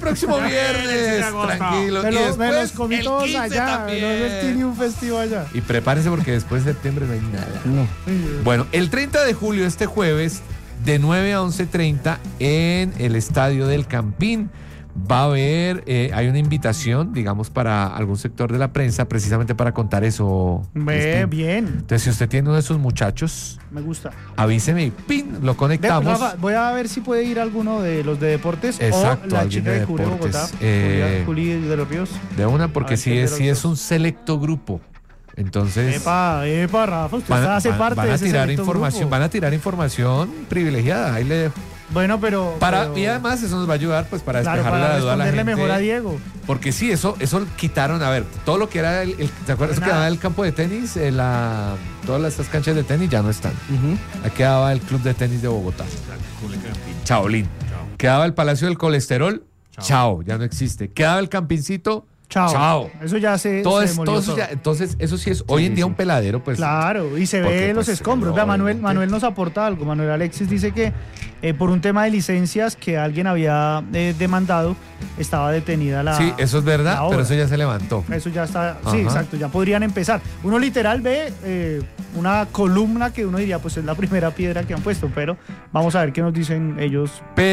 próximo viernes. Tranquilo. Y después me los comí el todos 15 allá. también. No metí ni un festivo allá. Y prepárese porque después de septiembre no hay nada. No. Bueno, el 30 de julio, este jueves, de 9 a 11:30 en el Estadio del Campín. Va a haber, hay una invitación, digamos, para algún sector de la prensa, precisamente para contar eso. Bien. Entonces, si usted tiene uno de esos muchachos, Me gusta. avíseme y ¡pin! Lo conectamos. Rafa, voy a ver si puede ir alguno de los de deportes. Exacto, o la alguien chica de de Juli deportes. Bogotá. Juli de los Ríos. De una, porque ver, sí ¿qué es, de los dos? un selecto grupo. Entonces, Epa, Rafa, usted hace parte van de a ese tirar selecto información, grupo. van a tirar información privilegiada. Ahí le dejo. Bueno, pero Y además eso nos va a ayudar pues para claro, despejarle para la duda a la gente. responderle mejor a Diego. Porque sí, eso quitaron, a ver, todo lo que era ¿te acuerdas que quedaba el campo de tenis? Todas estas canchas de tenis ya no están. Ahí quedaba el club de tenis de Bogotá. Chaolín. Quedaba el Palacio del Colesterol. Chao, ya no existe. Quedaba el Campincito. Chao. Eso ya se Todo demolió eso todo. ya, entonces, eso sí es hoy en día un peladero, pues. Claro, y se porque, ve los pues, escombros. Vea, obviamente. Manuel nos aporta algo. Manuel Alexis dice que por un tema de licencias que alguien había demandado, estaba detenida la Sí, eso es verdad, la obra. pero eso ya se levantó. Eso ya está, Ajá. sí, exacto, ya podrían empezar. Uno literal ve una columna que uno diría, pues es la primera piedra que han puesto, pero vamos a ver qué nos dicen ellos.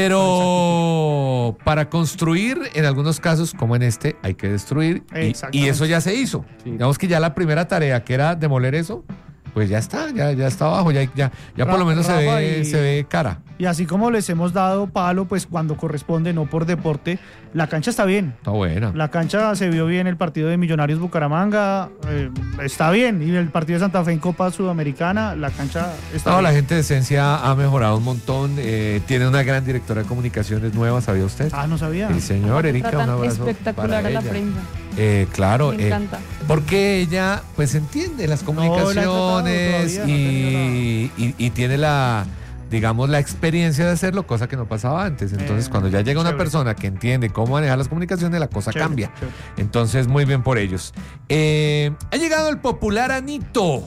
Pero para construir, en algunos casos, como en este, hay que destruir. Y eso ya se hizo. Sí. Digamos que ya la primera tarea, que era demoler eso, pues ya está abajo, ya por lo menos Rafa, se ve cara. Y así como les hemos dado palo, pues cuando corresponde, no por deporte, la cancha está bien. Está buena. La cancha se vio bien, el partido de Millonarios Bucaramanga está bien. Y el partido de Santa Fe en Copa Sudamericana, la cancha está No, bien. la gente de Esencia ha mejorado un montón. Tiene una gran directora de comunicaciones nueva, ¿sabía usted? Ah, no sabía. El señor Erika, un Tratan abrazo espectacular para a la ella. prensa. Claro, Me encanta. porque ella pues entiende las la he tratado comunicaciones todavía, no he y tiene la experiencia de hacerlo, cosa que no pasaba antes. Entonces, cuando ya llega una chévere. persona que entiende cómo manejar las comunicaciones, la cosa Chévere, cambia. chévere. Entonces, muy bien por ellos. Ha llegado el popular Anito.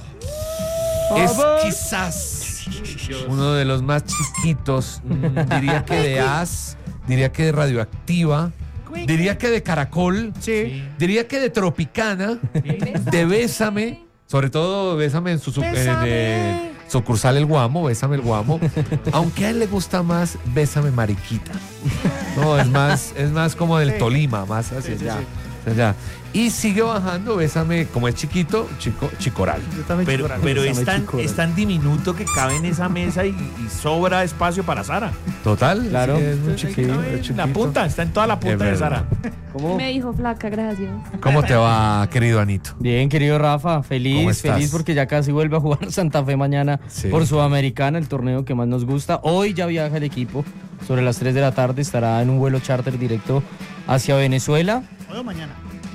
Es quizás uno de los más chiquitos, diría que de As, diría que de Radioactiva, diría que de Caracol, Sí. diría que de Tropicana, de Bésame, sobre todo Bésame en su sucursal El Guamo, Bésame El Guamo, aunque a él le gusta más Bésame Mariquita. No, es más como del Sí. Tolima, más hacia Sí, allá. sí. hacia allá. Y sigue bajando, Bésame, como es chiquito, Chicoral. Yo también Pero chicoral. es tan diminuto que cabe en esa mesa y sobra espacio para Sara. Total, Claro. sí, es muy Ahí chiquito, cabe es en la chiquito. punta, está en toda la punta de verdad. Sara. ¿Cómo? Me dijo flaca, gracias. ¿Cómo te va, querido Anito? Bien, querido Rafa, ¿Cómo feliz estás? porque ya casi vuelve a jugar Santa Fe mañana Sí. por Sudamericana, el torneo que más nos gusta. Hoy ya viaja el equipo, sobre las 3 de la tarde estará en un vuelo charter directo hacia Venezuela. Hoy o mañana.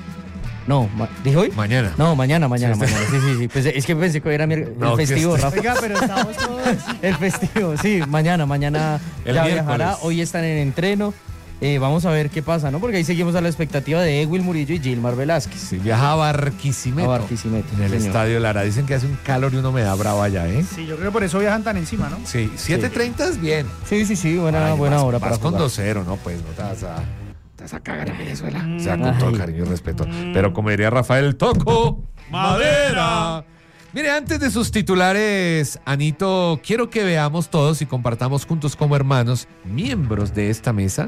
No, ¿dije hoy? Mañana. No, mañana. Sí, Sí. Pues es que pensé que era el No, que festivo, Rafa. Oiga, pero estamos todos. El festivo, sí, mañana El ya miércoles. viajará. Hoy están en entreno. Vamos a ver qué pasa, ¿no? Porque ahí seguimos a la expectativa de Ewil Murillo y Gilmar Velázquez. Sí, viaja a Barquisimeto. A Barquisimeto, En el señor. Estadio Lara. Dicen que hace un calor y una humedad brava allá, ¿eh? Sí, yo creo que por eso viajan tan encima, ¿no? Sí, 7:30 es bien. Sí, buena Ay, buena vas- hora vas para con jugar. 2-0, ¿no? Pues no te vas a cagar en Venezuela. O sea, con todo Ay. cariño y respeto. Pero como diría Rafael, toco madera. Mire, antes de sus titulares, Anito, quiero que veamos todos y compartamos juntos como hermanos, miembros de esta mesa,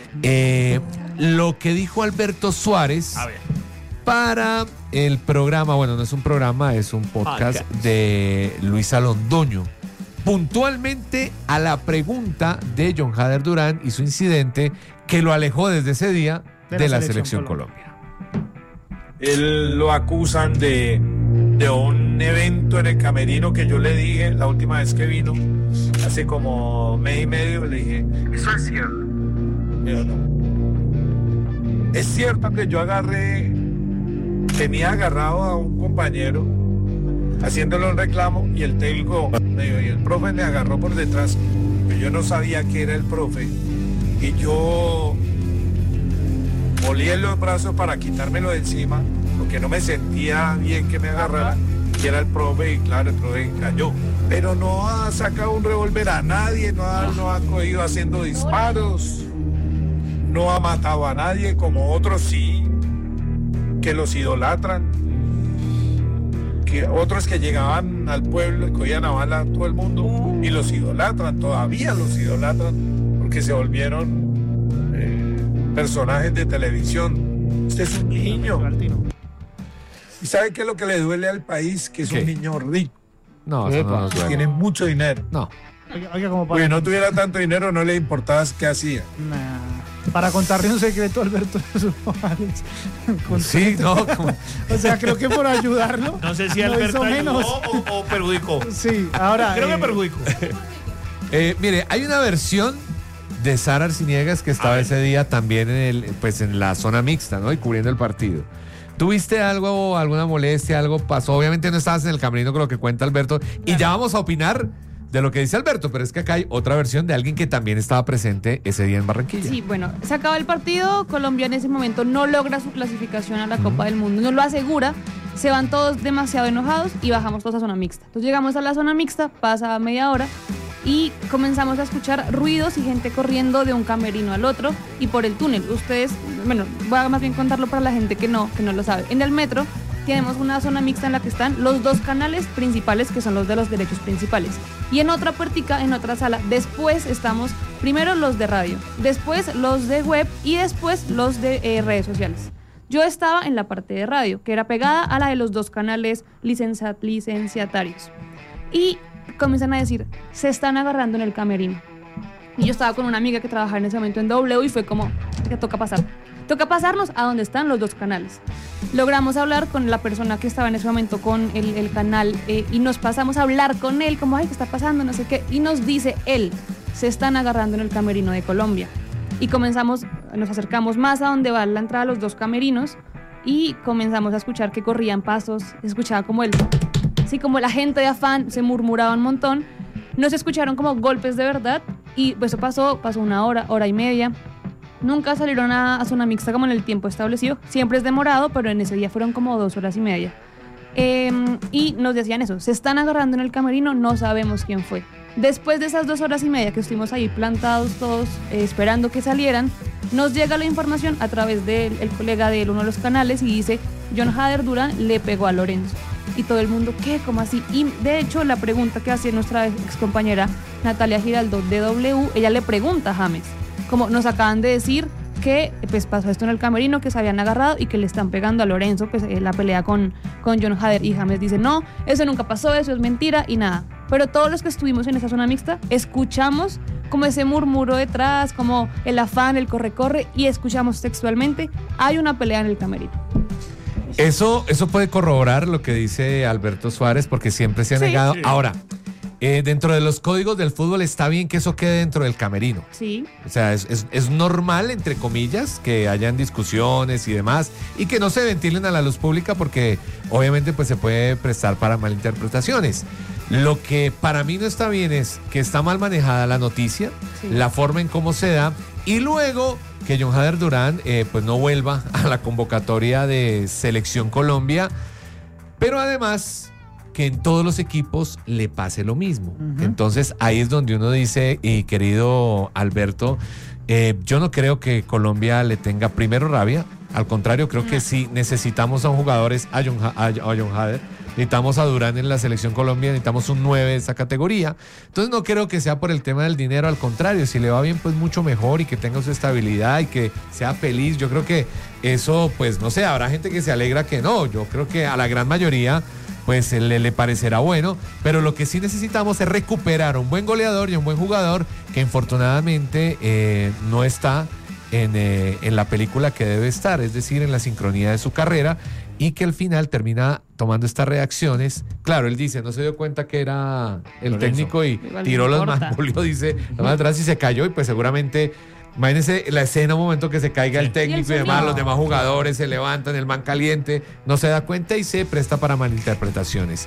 lo que dijo Alberto Suárez A ver. para el programa, bueno, no es un programa, es un podcast de Luisa Londoño. Puntualmente a la pregunta de John Hader Durán y su incidente que lo alejó desde ese día de la selección Colombia. Él lo acusan de un evento en el camerino que yo le dije la última vez que vino, hace como mes y medio, le dije, eso es cierto. Pero no. Es cierto que yo tenía agarrado a un compañero haciéndole un reclamo y el técnico me dijo, y el profe me agarró por detrás, pero yo no sabía que era el profe. Y yo molí en los brazos para quitármelo de encima, porque no me sentía bien que me agarrara, que era el profe, y claro, el profe cayó. Pero no ha sacado un revólver a nadie, no ha cogido haciendo disparos. no ha matado a nadie, como otros sí, que los idolatran, que otros que llegaban al pueblo y cogían a bala a todo el mundo y los idolatran, todavía los idolatran, porque se volvieron personajes de televisión. Usted es un niño. ¿Y sabe qué es lo que le duele al país? Que es ¿Qué? un niño rico, No, eso no nos duele. tiene mucho dinero. No. Oiga, como Porque para, no tuviera tanto dinero, no le importaba qué hacía. para contarle un secreto, Alberto. Alex, Sí, no. como- O sea, creo que por ayudarlo. No sé si no Alberto hizo ayudó menos. o perjudicó. Sí, ahora. Creo que perjudicó. Mire, hay una versión de Sara Arciniegas que estaba ese día también en la zona mixta, ¿no? Y cubriendo el partido. ¿Tuviste algo, alguna molestia, algo pasó? Obviamente no estabas en el camerino con lo que cuenta Alberto. Y ya vamos a opinar de lo que dice Alberto, pero es que acá hay otra versión de alguien que también estaba presente ese día en Barranquilla. Sí, bueno, se acaba el partido, Colombia en ese momento no logra su clasificación a la Copa del Mundo, no lo asegura, se van todos demasiado enojados y bajamos todos a zona mixta. Entonces llegamos a la zona mixta, pasa media hora y comenzamos a escuchar ruidos y gente corriendo de un camerino al otro y por el túnel. Ustedes, bueno, voy a más bien contarlo para la gente que no lo sabe. En el metro tenemos una zona mixta en la que están los dos canales principales, que son los de los derechos principales. Y en otra puertica, en otra sala, después estamos primero los de radio, después los de web y después los de redes sociales. Yo estaba en la parte de radio, que era pegada a la de los dos canales licenciatarios. Y comienzan a decir, se están agarrando en el camerino. Y yo estaba con una amiga que trabajaba en ese momento en W y fue como, que toca pasar. Toca pasarnos a donde están los dos canales. Logramos hablar con la persona que estaba en ese momento con el canal y nos pasamos a hablar con él, como, ay, ¿qué está pasando? No sé qué. Y nos dice él, se están agarrando en el camerino de Colombia. Y nos acercamos más a donde va la entrada de los dos camerinos y comenzamos a escuchar que corrían pasos, se escuchaba como así como la gente de afán, se murmuraba un montón. No se escucharon como golpes de verdad y pues eso pasó una hora y media. Nunca salieron a zona mixta como en el tiempo establecido. Siempre es demorado, pero en ese día fueron como 2 horas y media. Y nos decían eso, se están agarrando en el camerino, no sabemos quién fue. Después de esas 2 horas y media que estuvimos ahí plantados todos, esperando que salieran, nos llega la información a través del colega de uno de los canales y dice, John Hader Durán le pegó a Lorenzo. Y todo el mundo, ¿qué? ¿Cómo así? Y de hecho la pregunta que hacía nuestra ex compañera Natalia Giraldo de W, ella le pregunta a James, como nos acaban de decir que pues pasó esto en el camerino, que se habían agarrado y que le están pegando a Lorenzo, pues la pelea con John Hader, y James dice, no, eso nunca pasó, eso es mentira y nada. Pero todos los que estuvimos en esa zona mixta escuchamos como ese murmuro detrás, como el afán, el corre-corre, y escuchamos textualmente, hay una pelea en el camerino. Eso puede corroborar lo que dice Alberto Suárez, porque siempre se ha negado. Sí. Ahora, dentro de los códigos del fútbol está bien que eso quede dentro del camerino. Sí. O sea, es normal, entre comillas, que hayan discusiones y demás, y que no se ventilen a la luz pública porque obviamente pues se puede prestar para malinterpretaciones. Lo que para mí no está bien es que está mal manejada la noticia, Sí. la forma en cómo se da, y luego que John Hader Durán pues no vuelva a la convocatoria de Selección Colombia, pero además que en todos los equipos le pase lo mismo. Entonces ahí es donde uno dice, y querido Alberto, yo no creo que Colombia le tenga primero rabia, al contrario, creo que sí necesitamos a un jugador, a John Hader, necesitamos a Durán en la Selección Colombia, necesitamos un 9 de esa categoría. Entonces no creo que sea por el tema del dinero, al contrario, si le va bien pues mucho mejor y que tenga su estabilidad y que sea feliz. Yo creo que eso pues no sé, habrá gente que se alegra que no, yo creo que a la gran mayoría pues le parecerá bueno, pero lo que sí necesitamos es recuperar a un buen goleador y a un buen jugador que infortunadamente no está en la película que debe estar, es decir, en la sincronía de su carrera, y que al final termina tomando estas reacciones. Claro, él dice, no se dio cuenta que era el Lorenzo. técnico y Igual tiró no los importa. mangulios, dice, la mano atrás y se cayó, y pues seguramente, imagínense la escena, un momento que se caiga el técnico y demás, sonido. los demás jugadores se levantan, el man caliente, no se da cuenta y se presta para malinterpretaciones.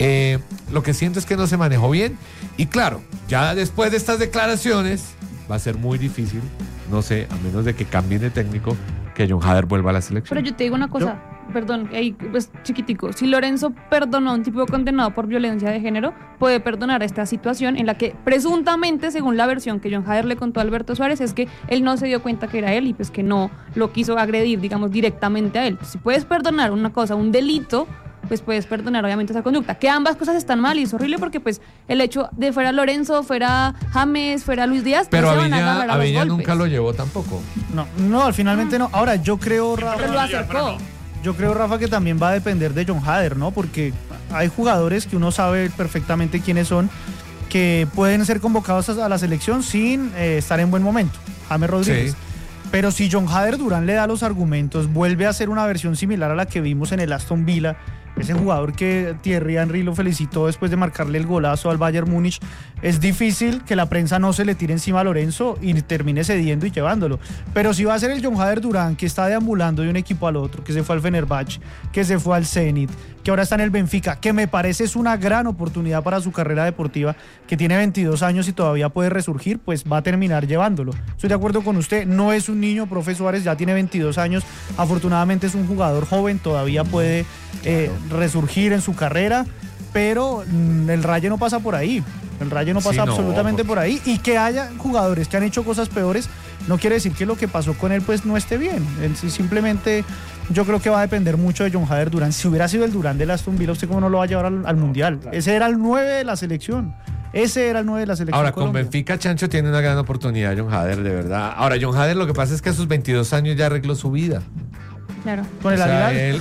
Lo que siento es que no se manejó bien, y claro, ya después de estas declaraciones va a ser muy difícil, no sé, a menos de que cambien de técnico, que John Hader vuelva a la selección. Pero yo te digo una cosa, perdón, ahí pues chiquitico, si Lorenzo perdonó a un tipo condenado por violencia de género, puede perdonar esta situación en la que presuntamente, según la versión que John Hader le contó a Alberto Suárez, es que él no se dio cuenta que era él y pues que no lo quiso agredir, digamos, directamente a él. Si puedes perdonar una cosa, un delito, pues puedes perdonar obviamente esa conducta. Que ambas cosas están mal y es horrible porque pues el hecho de fuera Lorenzo, fuera James, fuera Luis Díaz, Pero no se van a agarrar a los Aviña golpes. nunca lo llevó tampoco. No, finalmente no. Ahora, yo creo, Pero Rafa, lo acercó. que también va a depender de John Hader, ¿no? Porque hay jugadores que uno sabe perfectamente quiénes son, que pueden ser convocados a la selección sin estar en buen momento. James Rodríguez. Sí. Pero si John Hader Durán le da los argumentos, vuelve a hacer una versión similar a la que vimos en el Aston Villa, ese jugador que Thierry Henry lo felicitó después de marcarle el golazo al Bayern Múnich, es difícil que la prensa no se le tire encima a Lorenzo y termine cediendo y llevándolo. Pero si va a ser el John Hader Durán que está deambulando de un equipo al otro, que se fue al Fenerbahce, que se fue al Zenit, que ahora está en el Benfica, que me parece es una gran oportunidad para su carrera deportiva, que tiene 22 años y todavía puede resurgir, pues va a terminar llevándolo. Estoy de acuerdo con usted, no es un niño, profe Suárez, ya tiene 22 años, afortunadamente es un jugador joven, todavía puede resurgir en su carrera, pero el Rayo no pasa por ahí. El Rayo no pasa absolutamente por ahí. Y que haya jugadores que han hecho cosas peores no quiere decir que lo que pasó con él pues no esté bien. Simplemente yo creo que va a depender mucho de John Hader Durán. Si hubiera sido el Durán del Aston Villa, ¿usted cómo no lo va a llevar al Mundial? Ese era el 9 de la selección. Ahora, con Benfica, Chancho tiene una gran oportunidad, John Hader, de verdad. Ahora, John Hader, lo que pasa es que a sus 22 años ya arregló su vida. Claro. Con el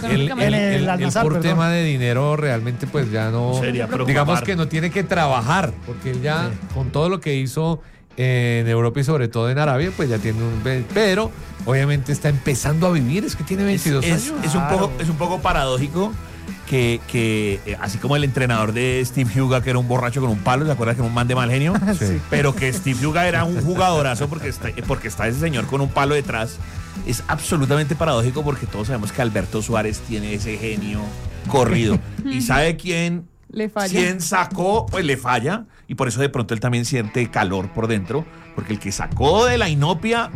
el por tema de dinero realmente pues ya no, digamos que no tiene que trabajar, porque él ya con todo lo que hizo en Europa y sobre todo en Arabia, pues ya tiene pero obviamente está empezando a vivir, es que tiene 22 años. Es un poco paradójico que así como el entrenador de Steve Huga, que era un borracho con un palo, ¿se acuerdas que era un man de mal genio? Sí. Pero que Steve Huga era un jugadorazo porque está ese señor con un palo detrás. Es absolutamente paradójico porque todos sabemos que Alberto Suárez tiene ese genio corrido. ¿Y sabe quién? Le falla. ¿Quién sacó? Pues le falla. Y por eso de pronto él también siente calor por dentro. Porque el que sacó de la inopia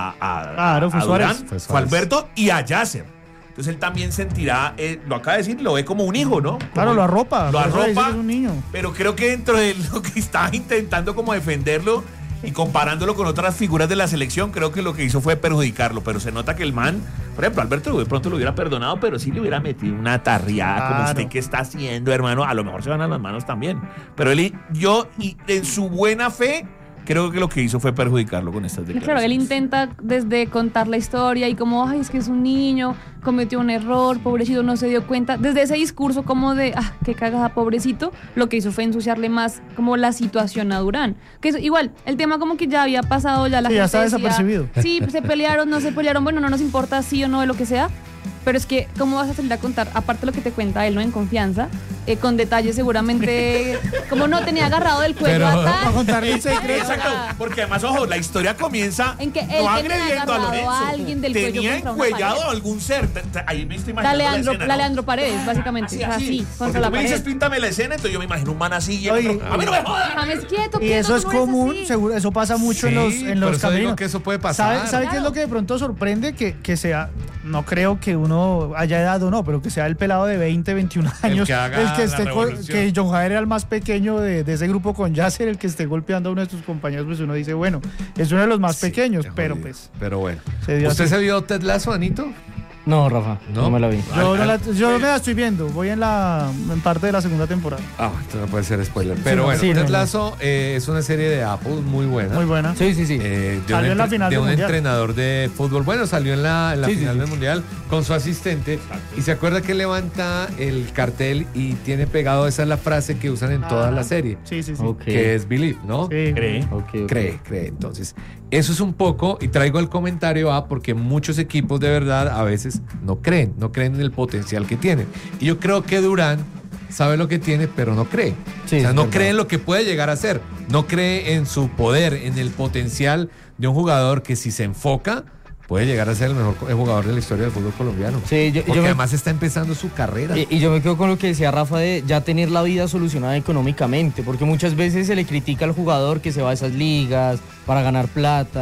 a Durán fue Alberto y a Yasser. Entonces él también sentirá, lo acaba de decir, lo ve como un hijo, ¿no? Claro, lo arropa. Lo arropa, es un niño. Pero creo que dentro de lo que está intentando como defenderlo y comparándolo con otras figuras de la selección, creo que lo que hizo fue perjudicarlo. Pero se nota que el man, por ejemplo, Alberto de pronto lo hubiera perdonado, pero sí le hubiera metido una tarriada, como usted que está haciendo, hermano. A lo mejor se van a las manos también. Pero él, y en su buena fe, creo que lo que hizo fue perjudicarlo con estas declaraciones. Claro, él intenta desde contar la historia y como, ay, es que es un niño, cometió un error, pobrecito, no se dio cuenta. Desde ese discurso como de, qué cagada, pobrecito, lo que hizo fue ensuciarle más como la situación a Durán. Que es, igual, el tema como que ya había pasado, ya la gente ya está decía, desapercibido. Sí, se pelearon, no se pelearon, bueno, no nos importa sí o no de lo que sea. Pero es que, ¿cómo vas a salir a contar? Aparte de lo que te cuenta él, ¿no? En confianza, con detalles seguramente, como no tenía agarrado del cuello para contarle un secreto. Exacto, porque además, ojo, la historia comienza en que él no tenía agrediendo a agarrado Lorenzo. a alguien del cuello tenía contra una encuellado pared. a algún ser. Ahí me estoy imaginando la escena, ¿no? Leandro Paredes, básicamente. Así, Porque contra la tú me pared. dices, píntame la escena, entonces yo me imagino un man así. Y Oye, a mí no me jodas. James, quieto, Y quieto, eso es tú no eres común, así. seguro, eso pasa mucho Sí, en por los eso digo caminos. que eso puede pasar. ¿Sabe qué es lo que de pronto sorprende? Que sea, no creo que uno haya edad o no, pero que sea el pelado de 20, 21 años, que haga la revolución. que John Hader era el más pequeño de ese grupo con Yasser, el que esté golpeando a uno de sus compañeros, pues uno dice, bueno, es uno de los más pequeños, pero pues Pero bueno. se dio ¿Usted así. se vio Ted Lasso, Anito? No, Rafa, no me la vi. Yo me la estoy viendo, voy en parte de la segunda temporada. Esto no puede ser spoiler. Pero bueno, sí, Ted no. Lasso es una serie de Apple muy buena. Muy buena. Sí. Salió en la final de del un Mundial. entrenador de fútbol. Bueno, salió en la final del Mundial con su asistente. Y se acuerda que levanta el cartel y tiene pegado, esa es la frase que usan en toda la serie. Sí. Ok. Que es believe, ¿no? Sí. ¿Cree? Ok. Cree. Entonces, eso es un poco, y traigo el comentario porque muchos equipos de verdad a veces no creen en el potencial que tienen. Y yo creo que Durán sabe lo que tiene, pero no cree. Sí, o sea, es no verdad. cree en lo que puede llegar a ser. No cree en su poder, en el potencial de un jugador que si se enfoca puede llegar a ser el mejor jugador de la historia del fútbol colombiano. Sí, porque además está empezando su carrera. Y yo me quedo con lo que decía Rafa de ya tener la vida solucionada económicamente, porque muchas veces se le critica al jugador que se va a esas ligas para ganar plata,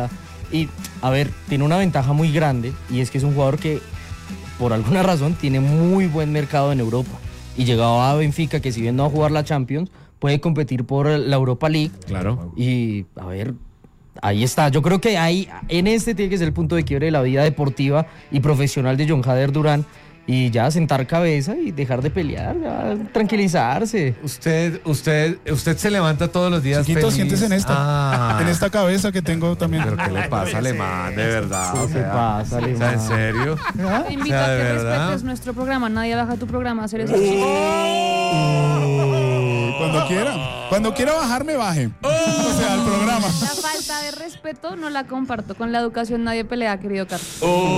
Y, a ver, tiene una ventaja muy grande y es que es un jugador que, por alguna razón, tiene muy buen mercado en Europa. Y llegado a Benfica, que si bien no va a jugar la Champions, puede competir por la Europa League. Claro. Y, a ver, ahí está. Yo creo que ahí, en este tiene que ser el punto de quiebre de la vida deportiva y profesional de Jon Hader Durán. Y ya sentar cabeza y dejar de pelear, ya tranquilizarse. Usted se levanta todos los días Chiquito, feliz. siéntese en esta cabeza que tengo también. Pero ¿qué le pasa, Alemán? De verdad. ¿Qué te pasa, O sea, Alemán? ¿en serio? Te invito O sea, a de que verdad. respetes nuestro programa. Nadie baja tu programa a hacer eso. Cuando quiera bajarme, baje. O sea, al programa. La falta de respeto no la comparto. Con la educación nadie pelea, querido Carlos.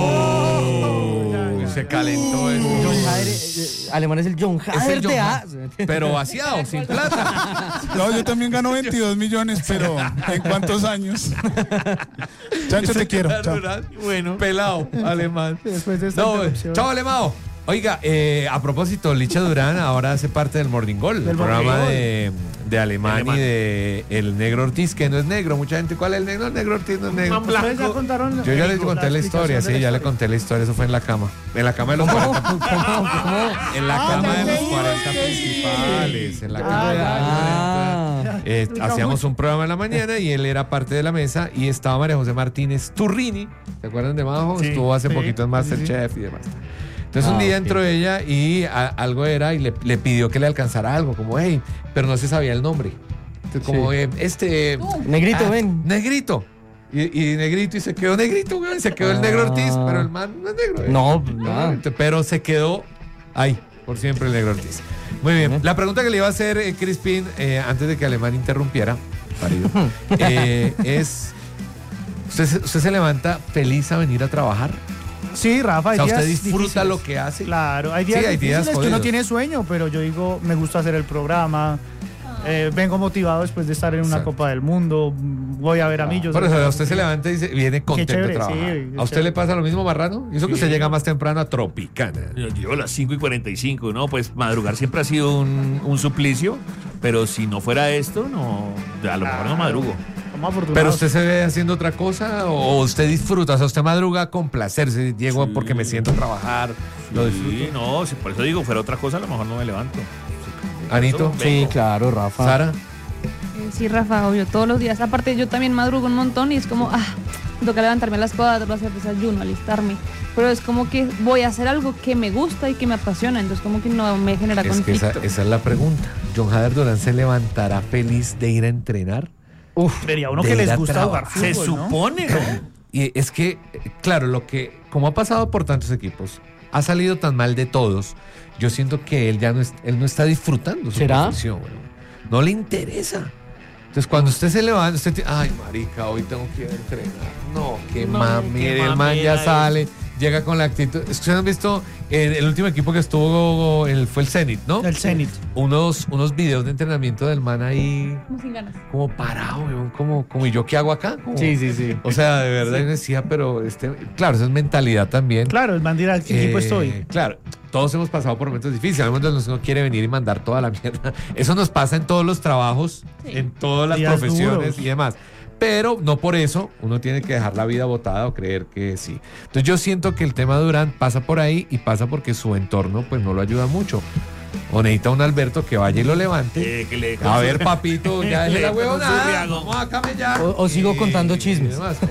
Se calentó eso. Jon Hader, Alemán es el Jon Es Hader el de Jon A. Hader, pero vaciado, sin plata. No, yo también gano 22 millones, pero ¿en cuántos años? Chancho, te quiero. Chao. Bueno, pelado, Alemán. Después de esta No, interrupción. chao, Alemán. Oiga, a propósito, Licha Durán ahora hace parte del Morning Goal, el Del programa Morning de Alemán y de el Negro Ortiz, que no es negro. Mucha gente, ¿cuál es el negro? El Negro Ortiz no es negro. Ustedes ya contaron Yo ya les la conté la historia, explicación de sí, ya la le historia. conté la historia, eso fue en la cama. En la cama de los 40. En la cama de los 40 principales, en la cama de Ah. hacíamos un programa en la mañana y él era parte de la mesa y estaba María José Martínez Turrini, ¿se acuerdan de Majo? Sí. Estuvo hace Sí, poquito en Masterchef y demás. Entonces un Ah, día ok. entró ella y algo era y le pidió que le alcanzara algo, como hey, pero no se sabía el nombre. Entonces como Sí. Negrito, ven. Negrito. Y Negrito, y se quedó Negrito, güey. Se quedó el Negro Ortiz, pero el man no es negro. No, nada. Pero se quedó ahí, por siempre el Negro Ortiz. Muy bien. La pregunta que le iba a hacer Crispin, antes de que Alemán interrumpiera, parido, es: ¿usted se levanta feliz a venir a trabajar? Sí, Rafa, O hay sea, días ¿usted disfruta difíciles. lo que hace? Claro, hay días Sí, hay días difíciles que uno jodidos. tiene sueño, pero yo digo, me gusta hacer el programa. Vengo motivado después de estar en una Exacto. Copa del Mundo. Voy a ver a Millos. Por eso, usted se levanta y viene contento chévere, de trabajar. sí, ¿A qué usted chévere. le pasa lo mismo, Marrano? ¿Y eso que Sí. usted llega más temprano a Tropicana? Yo llevo a las 5:45, ¿no? Pues madrugar siempre ha sido un suplicio, pero si no fuera esto, no, a lo mejor no madrugo. Somos afortunados. ¿Pero usted se ve haciendo otra cosa o usted disfruta? O sea, usted madruga con placer. Si llego porque me siento a trabajar, lo Sí, disfruto. no, si por eso digo, fuera otra cosa, a lo mejor no me levanto. Anito, Sí, claro, Rafa. Sara. Sí, Rafa, obvio, todos los días. Aparte, yo también madrugo un montón y es como, me toca levantarme a las 4, hacer desayuno, alistarme. Pero es como que voy a hacer algo que me gusta y que me apasiona, entonces como que no me genera Es que conflicto. esa es la pregunta. ¿Jon Hader Durán se levantará feliz de ir a entrenar? Vería uno de que ir les a gusta jugar trabajar. fútbol, Se ¿no? supone, ¿no? Y es que, claro, como ha pasado por tantos equipos, ha salido tan mal de todos, yo siento que él él no está disfrutando su ¿Será? profesión. No le interesa. Entonces, cuando usted se levanta, ay, marica, hoy tengo que ir a entrenar. No, qué mamera, el man ya sale, llega con la actitud. Ustedes han visto el último equipo que estuvo, fue el Zenit, ¿no? El Zenit. Unos videos de entrenamiento del man ahí, Como sin ganas. como parado, weón, como ¿y yo qué hago acá? Como- Sí, sí, sí. O sea, de verdad yo decía, pero claro, eso es mentalidad también. Claro, el man dirá, ¿qué equipo estoy? Claro, todos hemos pasado por momentos difíciles. Hay momentos en los que uno quiere venir y mandar toda la mierda. Eso nos pasa en todos los trabajos, Sí. en todas las Días profesiones duros. y demás. Pero no por eso uno tiene que dejar la vida botada o creer que sí. Entonces yo siento que el tema de Durán pasa por ahí y pasa porque su entorno pues no lo ayuda mucho. O necesita un Alberto que vaya y lo levante. Que le A ver, papito, ya dejé la Le huevonada. consume Vamos a camellar. O sigo contando chismes. Y demás.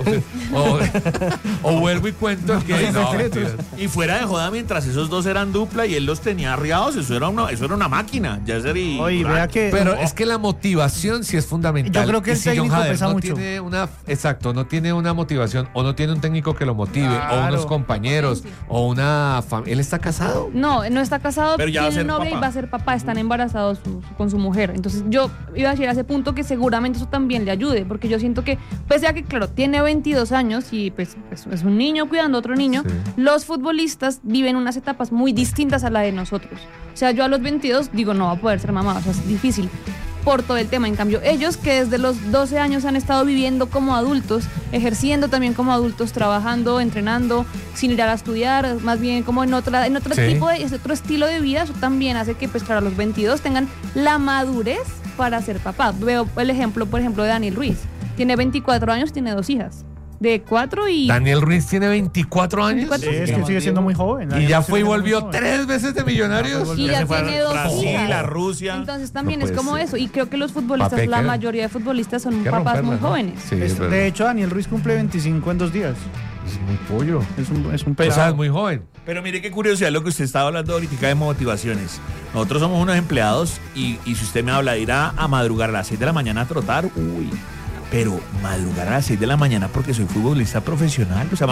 O vuelvo y cuento que no, mentiras. Y fuera de joda, mientras esos dos eran dupla y él los tenía arriados, eso era una máquina. Ya sería. Oye, vea que... Pero es que la motivación sí es fundamental. Yo creo que Y el si Jon técnico Hader pesa no mucho. tiene no tiene una motivación o no tiene un técnico que lo motive o Claro. unos compañeros o una familia. ¿Él está casado? No, no está casado, Pero ya va a tiene ser novia y papá. va a ser papá, están embarazados con su mujer. Entonces yo iba a decir a ese punto que seguramente eso también le ayude, porque yo siento que, pese a que, claro, tiene 22 años y pues es un niño cuidando a otro niño, Sí. los futbolistas viven unas etapas muy distintas a la de nosotros. O sea, yo a los 22 digo, no va a poder ser mamá, o sea, es difícil por todo el tema. En cambio, ellos que desde los 12 años han estado viviendo como adultos, ejerciendo también como adultos, trabajando, entrenando, sin ir a estudiar, más bien como en otro Sí. tipo de, otro estilo de vida, eso también hace que pues claro, a los 22 tengan la madurez para ser papá. Veo el ejemplo, por ejemplo, de Daniel Ruiz. Tiene 24 años, tiene 2 hijas. De 4 y... Daniel Ruiz tiene 24 años. 24. Sí, es que sigue siendo muy joven. Y ya fue y Sigue siendo volvió muy joven. 3 veces de Millonarios. Y ya se fue a tiene 2 Brasil, hijas. a Rusia. Entonces también No es puede como ser. eso. Y creo que los futbolistas, Papé, la ¿qué? mayoría de futbolistas son Hay que papás romperla, muy ¿no? jóvenes. Sí, es verdad. De hecho, Daniel Ruiz cumple 25 en 2 días. Es muy pollo. Es un O pelado. sea, es muy joven. Pero mire qué curiosidad lo que usted estaba hablando ahorita de motivaciones. Nosotros somos unos empleados y si usted me habla de ir a madrugar a las 6 de la mañana a trotar, uy. Pero madrugar a las 6 de la mañana porque soy futbolista profesional, o sea,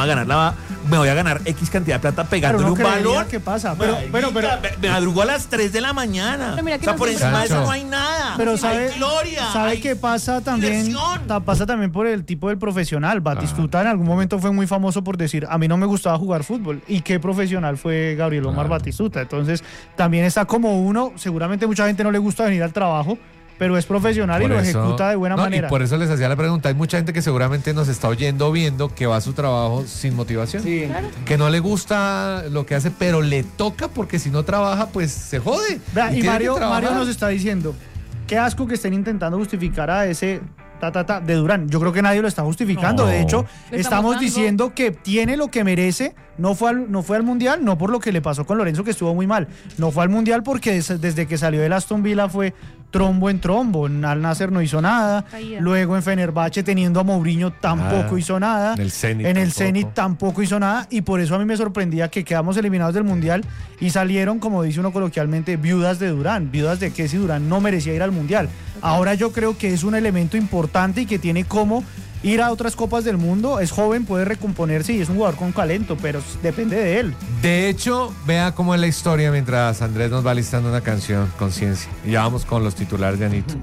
me voy a ganar X cantidad de plata pegándole Pero un no creería balón. que pasa. Pero Me madrugó a las 3 de la mañana. Pero mira que o sea, por nosotros- encima de eso Sancho. no hay nada. Pero hay sabe, gloria. sabe hay que pasa también, diversión. pasa también por el tipo del profesional. Batistuta en algún momento fue muy famoso por decir, a mí no me gustaba jugar fútbol. ¿Y qué profesional fue Gabriel Omar Batistuta? Entonces, también está como uno, seguramente mucha gente no le gusta venir al trabajo, pero es profesional y Por lo eso- ejecuta de buena no, manera. Y por eso les hacía la pregunta. Hay mucha gente que seguramente nos está oyendo, viendo que va a su trabajo sin motivación. Sí. Que no le gusta lo que hace, pero le toca porque si no trabaja, pues se jode. Vea, y tiene que Mario trabajar. nos está diciendo, qué asco que estén intentando justificar a ese de Durán. Yo creo que nadie lo está justificando. No. De hecho, Le estamos estamos dando- diciendo que tiene lo que merece. No fue al Mundial, no por lo que le pasó con Lorenzo, que estuvo muy mal. No fue al Mundial porque desde que salió del Aston Villa fue trombo en trombo. En Al Nassr no hizo nada. Caída. Luego en Fenerbahce, teniendo a Mourinho, tampoco hizo nada. En el Zenit En el tampoco. Zenit tampoco hizo nada. Y por eso a mí me sorprendía que quedamos eliminados del Mundial y salieron, como dice uno coloquialmente, viudas de Durán. Viudas de que si Durán no merecía ir al Mundial. Ahora yo creo que es un elemento importante y que tiene como ir a otras copas del mundo. Es joven, puede recomponerse y es un jugador con talento, pero depende de él. De hecho, vea cómo es la historia mientras Andrés nos va listando una canción, Conciencia. Y ya vamos con los titulares de Anito.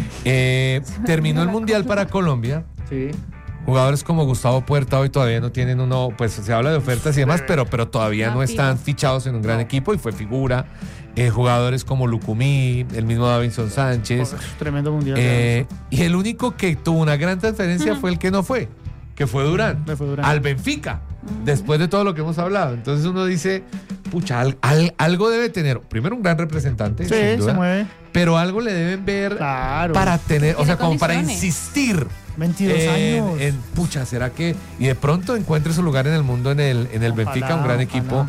Terminó el Mundial para Colombia. Sí. Jugadores como Gustavo Puerta hoy todavía no tienen uno, pues se habla de ofertas y demás, pero todavía no están fichados en un gran equipo y fue figura. Jugadores como Lucumí, el mismo Davinson Sánchez. Tremendo Mundial. Y el único que tuvo una gran transferencia fue el que no fue, que fue Durán, Le fue Durán. al Benfica, después de todo lo que hemos hablado. Entonces uno dice, pucha, algo debe tener, primero un gran representante, Sí, sin duda, se mueve. pero algo le deben ver Claro. para tener, o Tiene sea, como para condiciones. insistir. 22 años. Pucha, ¿será que? Y de pronto encuentre su lugar en el mundo en el Ojalá, Benfica, un gran ojalá. equipo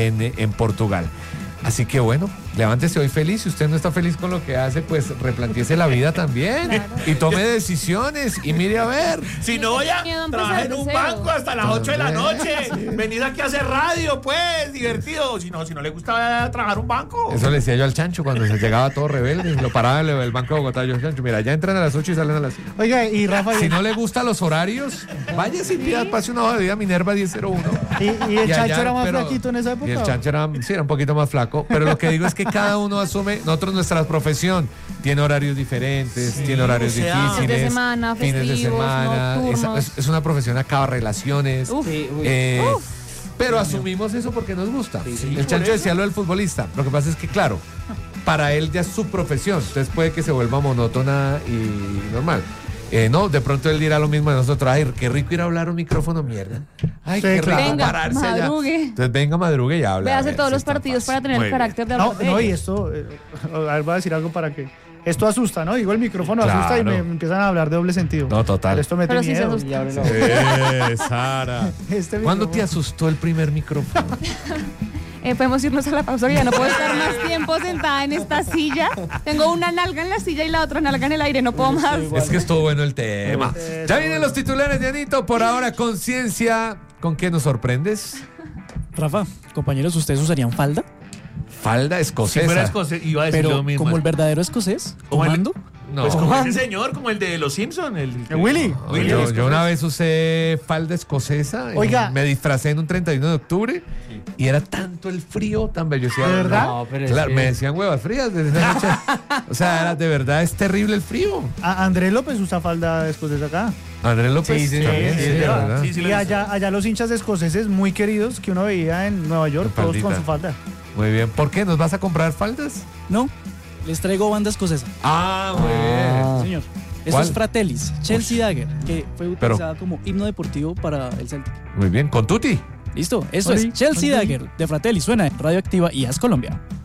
en Portugal. Así que bueno, levántese hoy feliz. Si usted no está feliz con lo que hace, pues replantíese la vida también. Y tome decisiones y mire a ver. Si no, voy a Miedo a empezar trabajar en de un cero. banco hasta las 8 de la noche. Venir aquí a hacer radio, pues, divertido. Si no le gusta trabajar en un banco. Eso le decía yo al Chancho cuando se llegaba todo rebelde. Lo paraba el Banco de Bogotá. Yo, Chancho, mira, ya entran a las 8 y salen a las 5. Oiga, y Rafa, Si no le gustan los horarios, váyase y pida, pase una hoja de vida Minerva 1001. y el Y allá, Chancho era más pero- flaquito en esa época. Y el Chancho era un poquito más flaco. Pero lo que digo es que cada uno asume, nosotros nuestra profesión tiene horarios diferentes, tiene horarios o sea, difíciles. fines de semana, fines de festivos, semana. nocturnos. Es una profesión, acaba relaciones. Uf. Sí, uy. Pero asumimos eso porque nos gusta. el por Chancho eso. decía lo del futbolista. Lo que pasa es que, claro, para él ya es su profesión. Entonces puede que se vuelva monótona y normal. No, de pronto él dirá lo mismo de nosotros. Ay, qué rico ir a hablar a un micrófono, mierda. Ay, Sí, qué rico claro. Venga, pararse allá. madrugue. Entonces venga, madrugue y habla. Véase A ver todos si los es tan partidos fácil. para tener Muy el bien. carácter de No, hablar de no, y ellos. esto, a ver, voy a decir algo para que. Esto asusta, ¿no? Digo el micrófono Claro. asusta y me empiezan a hablar de doble sentido. No, total. Pero esto mete Pero sí se miedo. asusta. Y abre la boca. Sara. Este ¿Cuándo te micrófono. asustó el primer micrófono? Podemos irnos a la pausa, que ya no puedo estar más tiempo sentada en esta silla. Tengo una nalga en la silla y la otra nalga en el aire, no puedo más. Es que estuvo bueno el tema. Ya vienen los titulares de Anito. Por ahora, Conciencia. ¿Con qué nos sorprendes? Rafa, compañeros, ¿ustedes usarían falda? Falda Si escocesa. fuera escocés, iba a decir Pero lo mismo. como el verdadero escocés, Como el- comando. No. Pues como ese señor, como el de los Simpsons. El Willy. No, yo una vez usé falda escocesa. Oiga. Me disfracé en un 31 de octubre y era tanto el frío tan bello. ¿De verdad? No, pero es Claro, que- me decían huevas frías desde esa noche. O sea, de verdad es terrible el frío. Andrés López usa falda escocesa acá. Andrés López. Sí, sí, también, sí, sí, sí, de sí. verdad. Sí, sí, lo Y he visto. allá los hinchas escoceses muy queridos que uno veía en Nueva York, Con todos con faldita. su falda. Muy bien. ¿Por qué? ¿Nos vas a comprar faldas? No, les traigo banda escocesa. Ah, muy bien. Señor. Eso ¿Cuál? es Fratellis, Chelsea Dagger, que fue Pero- utilizada como himno deportivo para el Celtic. Muy bien. Con Tuti. ¿Listo? Eso Oli, es Chelsea oli. Dagger de Fratelli. Suena en Radioactiva y As Colombia.